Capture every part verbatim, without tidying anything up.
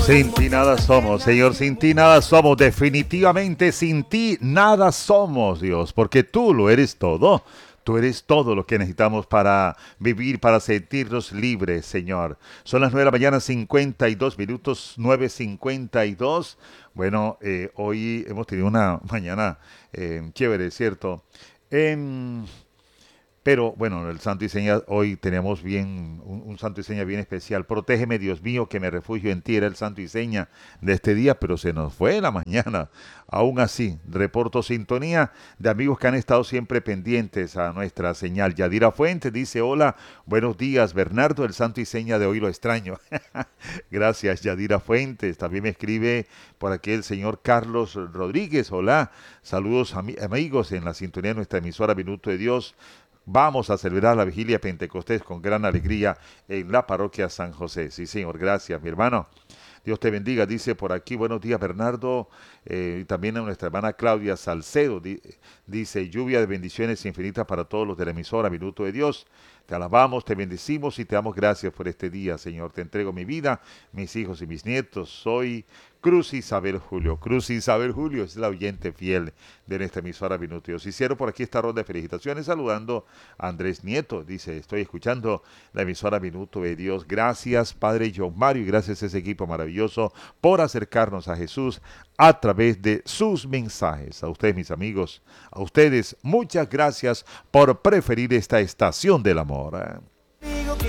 Sin ti nada somos, Señor, sin ti nada somos, definitivamente sin ti nada somos, Dios, porque tú lo eres todo. Tú eres todo lo que necesitamos para vivir, para sentirnos libres, Señor. Son las nueve de la mañana, cincuenta y dos minutos, nueve cincuenta y dos. Bueno, eh, hoy hemos tenido una mañana eh, chévere, ¿cierto? Em, pero bueno, el santo y seña, hoy tenemos bien, un, un santo y seña bien especial. Protégeme, Dios mío, que me refugio en ti, era el santo y seña de este día, pero se nos fue la mañana. Aún así, reporto sintonía de amigos que han estado siempre pendientes a nuestra señal. Yadira Fuentes dice, hola, buenos días, Bernardo, el santo y seña de hoy lo extraño. Gracias, Yadira Fuentes. También me escribe por aquí el señor Carlos Rodríguez, hola, saludos ami- amigos en la sintonía de nuestra emisora Minuto de Dios. Vamos a celebrar la vigilia Pentecostés con gran alegría en la parroquia San José. Sí, señor, gracias, mi hermano. Dios te bendiga, dice por aquí, buenos días Bernardo, eh, y también a nuestra hermana Claudia Salcedo, di- dice, lluvia de bendiciones infinitas para todos los de la emisora Minuto de Dios. Te alabamos, te bendecimos y te damos gracias por este día, Señor. Te entrego mi vida, mis hijos y mis nietos. Soy Cruz Isabel Julio. Cruz Isabel Julio es la oyente fiel de nuestra emisora Minuto de Dios. Hicieron por aquí esta ronda de felicitaciones saludando a Andrés Nieto. Dice, estoy escuchando la emisora Minuto de Dios. Gracias, Padre John Mario, y gracias a ese equipo maravilloso por acercarnos a Jesús a través de sus mensajes. A ustedes, mis amigos, a ustedes, muchas gracias por preferir esta estación del amor. ¿eh?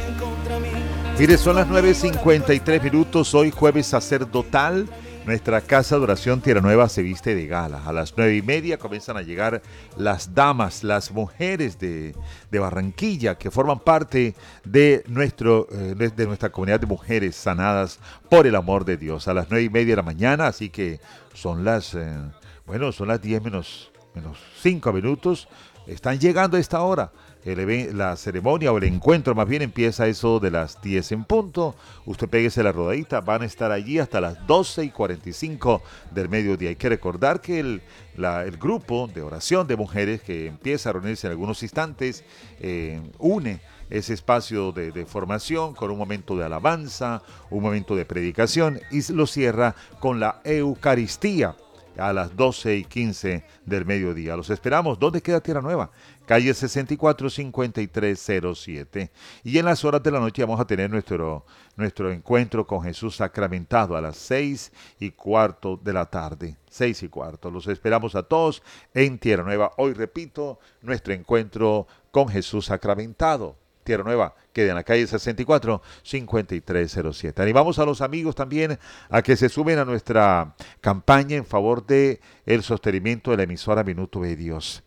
Mire, son las nueve cincuenta y tres minutos, hoy jueves sacerdotal. Nuestra casa de oración Tierra Nueva se viste de gala. A las nueve y media comienzan a llegar las damas, las mujeres de, de Barranquilla que forman parte de, nuestro, eh, de nuestra comunidad de mujeres sanadas por el amor de Dios. A las nueve y media de la mañana, así que son las, eh, bueno, son las diez menos, menos cinco minutos. Están llegando a esta hora. El even- la ceremonia o el encuentro más bien empieza eso de las diez en punto. Usted péguese la rodadita, van a estar allí hasta las doce y cuarenta y cinco del mediodía. Hay que recordar que el, la- el grupo de oración de mujeres que empieza a reunirse en algunos instantes eh, une ese espacio de, de formación con un momento de alabanza, un momento de predicación y lo cierra con la Eucaristía a las doce y quince del mediodía. Los esperamos. ¿Dónde queda Tierra Nueva? Calle sesenta y cuatro cincuenta y tres cero siete. Y en las horas de la noche vamos a tener nuestro, nuestro encuentro con Jesús sacramentado a las seis y cuarto de la tarde. Seis y cuarto. Los esperamos a todos en Tierra Nueva. Hoy repito, nuestro encuentro con Jesús sacramentado. Tierra Nueva, queda en la calle sesenta y cuatro cincuenta y tres cero siete. Animamos a los amigos también a que se sumen a nuestra campaña en favor de el sostenimiento de la emisora Minuto de Dios.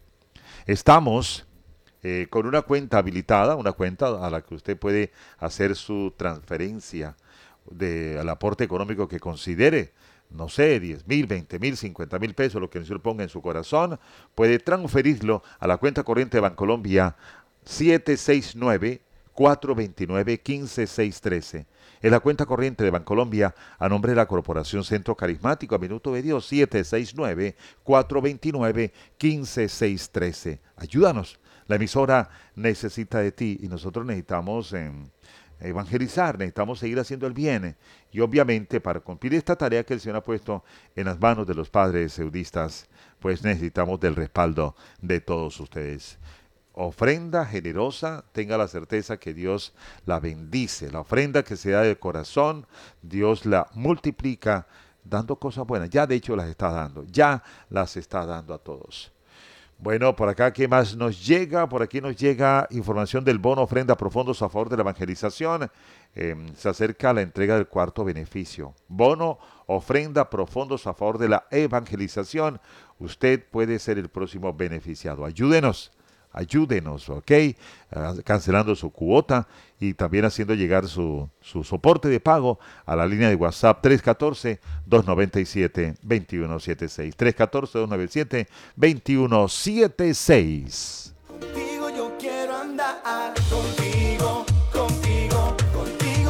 Estamos eh, con una cuenta habilitada, una cuenta a la que usted puede hacer su transferencia de, al aporte económico que considere. No sé, diez mil, veinte mil, cincuenta mil pesos, lo que el Señor ponga en su corazón, puede transferirlo a la cuenta corriente de Bancolombia siete seis nueve, cuatro dos nueve, uno cinco seis uno tres. Es la cuenta corriente de Bancolombia a nombre de la Corporación Centro Carismático a Minuto de Dios siete seis nueve, cuatro dos nueve, uno cinco seis uno tres. Ayúdanos. La emisora necesita de ti y nosotros necesitamos eh, evangelizar, necesitamos seguir haciendo el bien. Y obviamente para cumplir esta tarea que el Señor ha puesto en las manos de los padres seudistas, pues necesitamos del respaldo de todos ustedes. Ofrenda generosa, tenga la certeza que Dios la bendice. La ofrenda que se da de corazón, Dios la multiplica dando cosas buenas. Ya de hecho las está dando, ya las está dando a todos. Bueno, por acá, ¿qué más nos llega? Por aquí nos llega información del bono ofrenda profundos a favor de la evangelización. Eh, se acerca la entrega del cuarto beneficio. Bono ofrenda profundos a favor de la evangelización. Usted puede ser el próximo beneficiado. Ayúdenos. Ayúdenos, ¿ok? Uh, cancelando su cuota y también haciendo llegar su, su soporte de pago a la línea de WhatsApp tres uno cuatro, dos nueve siete, dos uno siete seis. tres uno cuatro, dos nueve siete, dos uno siete seis. Contigo yo quiero andar, contigo, contigo, contigo siempre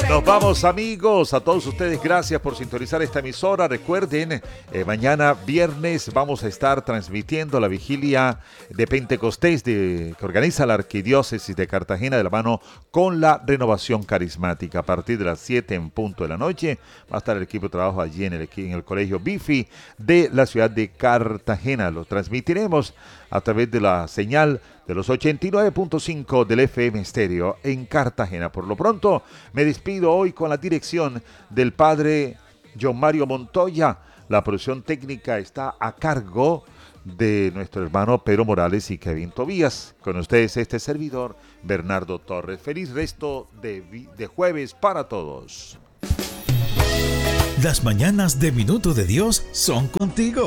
Nos vamos, amigos, a todos ustedes, gracias por sintonizar esta emisora. Recuerden, eh, mañana viernes vamos a estar transmitiendo la vigilia de Pentecostés de, que organiza la Arquidiócesis de Cartagena de la mano con la Renovación Carismática. A partir de las siete en punto de la noche va a estar el equipo de trabajo allí en el, en el Colegio Bifi de la ciudad de Cartagena. Lo transmitiremos a través de la señal de los ochenta y nueve punto cinco del F M Estéreo en Cartagena. Por lo pronto, me despido hoy con la dirección del padre John Mario Montoya. La producción técnica está a cargo de nuestro hermano Pedro Morales y Kevin Tobías. Con ustedes este servidor, Bernardo Torres. Feliz resto de, de jueves para todos. Las mañanas de Minuto de Dios son contigo.